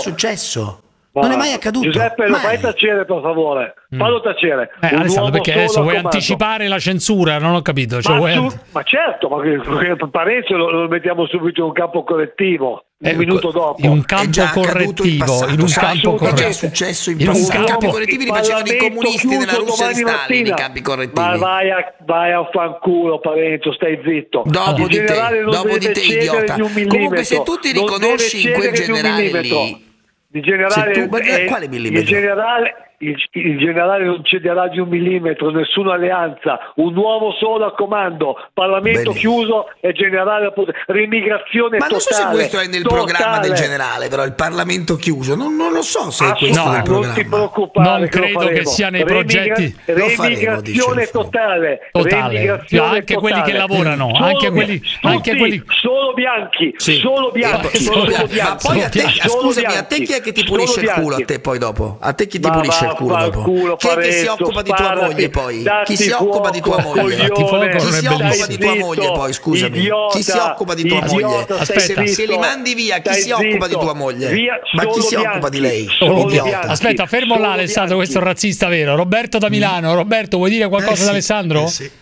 successo. Non è mai accaduto. Giuseppe, lo fai tacere, per favore. Fallo tacere. Alessandro, perché adesso vuoi anticipare la censura? Non ho capito. Cioè, ma certo, ma Parenzo lo mettiamo subito in un campo correttivo. Un minuto dopo. In un campo correttivo. In un campo correttivo. È successo in passato. I campi correttivi li facevano i comunisti nella Russia di Stalin, i campi correttivi. Ma vai a fanculo, Parenzo, stai zitto. Dopo di te, idiota. Comunque, se tu ti riconosci in quel generale lì, il generale, quale millimetro? Il generale non cederà di 1 millimetro, nessuna alleanza, un uomo solo a comando, Parlamento chiuso e generale remigrazione totale. Ma non so se questo è nel programma del generale, però il Parlamento chiuso, non lo so se è questo nel programma. Non ti preoccupare, non credo che sia nei progetti. Remigrazione totale. Anche quelli che lavorano, anche quelli solo bianchi, solo bianchi. Ma poi scusami, a te chi è che ti pulisce il culo? A te poi dopo? A te chi ti pulisce il culo dopo? Chi è che si occupa di tua moglie poi? Chi si occupa di tua moglie? Chi si occupa di tua moglie poi, scusami? Chi si occupa di tua moglie? Aspetta, se li mandi via, chi si occupa di tua moglie? Ma chi si occupa di lei? Aspetta, fermo là, Alessandro, questo è un razzista vero. Roberto da Milano. Roberto, vuoi dire qualcosa ad Alessandro?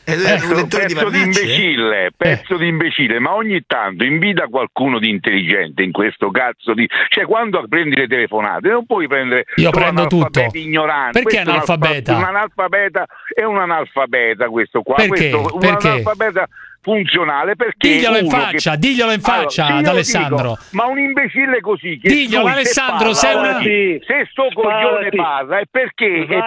Pezzo di imbecille, ma ogni tanto invita qualcuno di intelligente in questo cazzo di... Cioè, quando prendi le telefonate non puoi prendere... Io prendo tutto. Ignorante. Perché analfabeta? Un analfabeta è un analfabeta questo qua. Perché? Un analfabeta funzionale, perché diglielo in faccia ad Alessandro. Dico, ma un imbecille così che diglielo Alessandro, se sto coglione parla è perché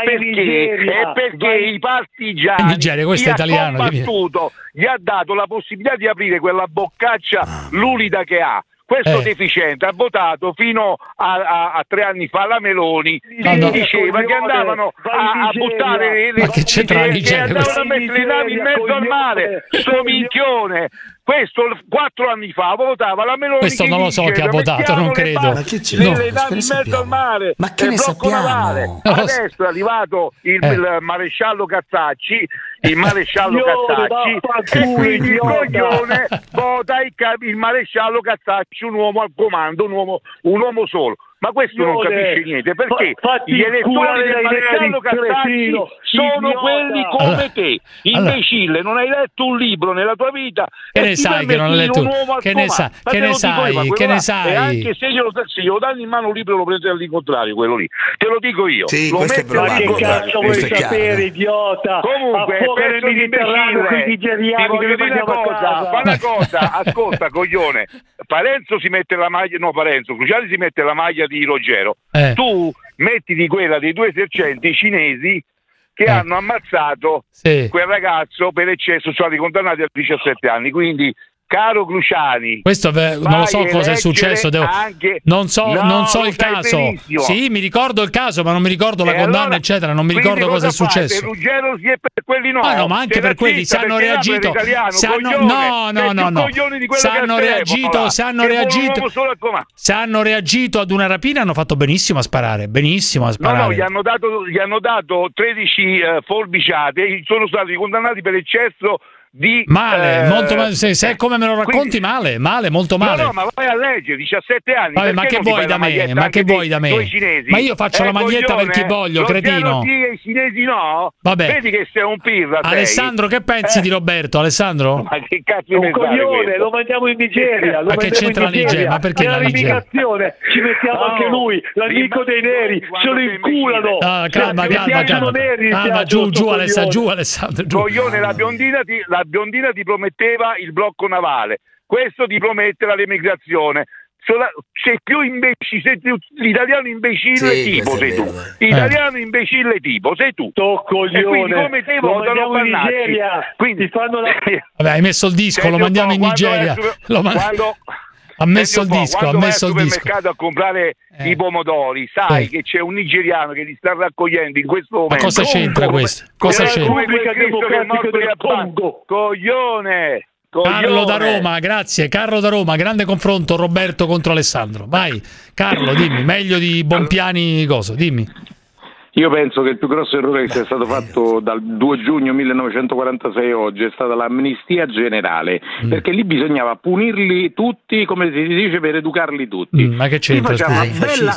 i partigiani Nigeria, questo è italiano, combattuto, gli ha dato la possibilità di aprire quella boccaccia lurida che ha. Questo deficiente ha votato fino a 3 anni fa la Meloni, che diceva che andavano a buttare ma che c'entra la Nigeria? Che andavano a mettere le navi in mezzo al mare, sto minchione. Questo 4 anni fa votava la Meloni. Questo non lo so chi ha votato, non credo. Ma che c'è? Le navi in mezzo al mare. Ma che ne sappiamo? Adesso è arrivato il maresciallo Cazzacci, e quindi il coglione vota il maresciallo Cazzacci, un uomo al comando, un uomo solo. Ma questo non capisce niente, perché gli elettori del maresciallo Cazzacci sono quelli come te, imbecille. Non hai letto un libro nella tua vita. Che ne sai che non hai letto? Che ne sai? E anche se glielo danno in mano un libro lo prende all'incontrario, quello lì. Te lo dico io. Sì, ma che cazzo vuoi sapere, idiota? Comunque, nel Mediterraneo, qui nigeriano, ti voglio dire fa una cosa, ascolta, coglione. Parenzo si mette la maglia, Cruciani si mette la maglia di Ruggero. Tu metti di quella dei 2 esercenti cinesi che hanno ammazzato quel ragazzo per eccesso, sono stati condannati a 17 anni, quindi caro Cruciani, questo non lo so cosa è successo, non so il caso. Benissimo. Sì, mi ricordo il caso, ma non mi ricordo la condanna, allora, eccetera, non mi ricordo cosa è successo. Ruggero si è per quelli no. No, ma anche per quelli se hanno reagito. Se hanno reagito ad una rapina, hanno fatto benissimo a sparare, No, gli hanno dato 13 forbiciate, sono stati condannati per eccesso di molto male. Se come me lo racconti, quindi, molto male. No, ma vai a leggere, 17 anni. Vabbè, ma che vuoi da me? Ma che vuoi da me? Ma io faccio la maglietta per chi voglio, cretino. I cinesi no? Vabbè. Vedi che sei un pirla. Alessandro, che pensi di Roberto? Alessandro? Ma che cazzo un coglione, lo mandiamo in Nigeria. Ma che c'entra la Nigeria? Ma perché la Nigeria? Ci mettiamo anche lui, l'amico dei neri, se lo inculano. Calma. Giù Alessandro. Coglione, la biondina ti prometteva il blocco navale, questo ti promette l'emigrazione. Sei più imbecille, l'italiano imbecille tipo sei tu. Italiano imbecille tipo sei tu. Coglione, come te votano in Nigeria. Quindi fanno la... Vabbè, hai messo il disco, lo mandiamo in Nigeria. Ha messo il disco. Quando vai al supermercato a comprare i pomodori, sai che c'è un nigeriano che li sta raccogliendo in questo momento. Ma cosa c'entra questo? Cosa c'entra? Repubblica Democratica del Congo. Coglione. Carlo da Roma, grazie. Carlo da Roma, grande confronto Roberto contro Alessandro. Vai, Carlo, dimmi, meglio di Bompiani cosa? Dimmi. Io penso che il più grosso errore che sia stato fatto dal 2 giugno 1946 oggi è stata l'amnistia generale, perché lì bisognava punirli tutti, come si dice, per educarli tutti. Ma che c'entra?